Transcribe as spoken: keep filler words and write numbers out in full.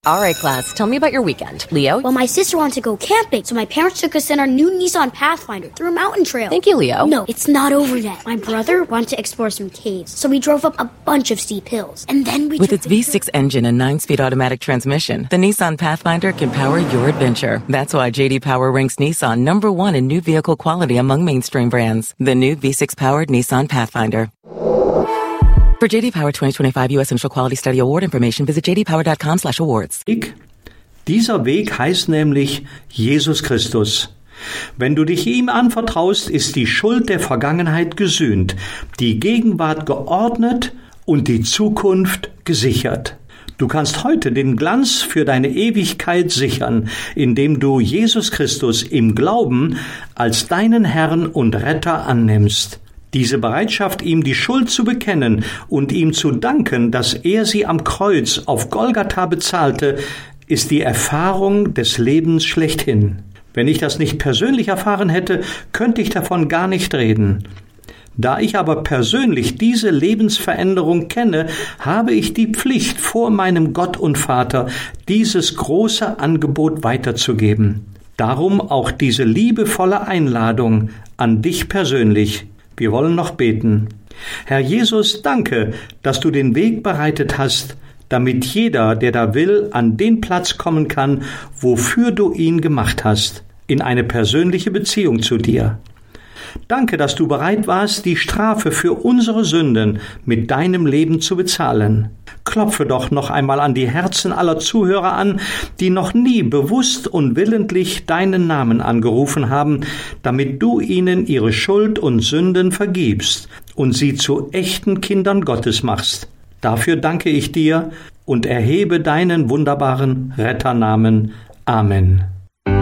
All right, class, tell me about your weekend. Leo? Well, my sister wanted to go camping, so my parents took us in our new Nissan Pathfinder through a mountain trail. Thank you, Leo. No, it's not over yet. My brother wanted to explore some caves, so we drove up a bunch of steep hills. And then we With its V six engine and nine-speed automatic transmission, the Nissan Pathfinder can power your adventure. That's why J D Power ranks Nissan number one in new vehicle quality among mainstream brands. The new V six-powered Nissan Pathfinder. For J D Power twenty twenty-five U S Initial Quality Study Award information, visit j d power dot com slash awards. Dieser Weg heißt nämlich Jesus Christus. Wenn du dich ihm anvertraust, ist die Schuld der Vergangenheit gesühnt, die Gegenwart geordnet und die Zukunft gesichert. Du kannst heute den Glanz für deine Ewigkeit sichern, indem du Jesus Christus im Glauben als deinen Herrn und Retter annimmst. Diese Bereitschaft, ihm die Schuld zu bekennen und ihm zu danken, dass er sie am Kreuz auf Golgatha bezahlte, ist die Erfahrung des Lebens schlechthin. Wenn ich das nicht persönlich erfahren hätte, könnte ich davon gar nicht reden. Da ich aber persönlich diese Lebensveränderung kenne, habe ich die Pflicht, vor meinem Gott und Vater dieses große Angebot weiterzugeben. Darum auch diese liebevolle Einladung an dich persönlich. Wir wollen noch beten. Herr Jesus, danke, dass du den Weg bereitet hast, damit jeder, der da will, an den Platz kommen kann, wofür du ihn gemacht hast, in eine persönliche Beziehung zu dir. Danke, dass du bereit warst, die Strafe für unsere Sünden mit deinem Leben zu bezahlen. Klopfe doch noch einmal an die Herzen aller Zuhörer an, die noch nie bewusst und willentlich deinen Namen angerufen haben, damit du ihnen ihre Schuld und Sünden vergibst und sie zu echten Kindern Gottes machst. Dafür danke ich dir und erhebe deinen wunderbaren Retternamen. Amen.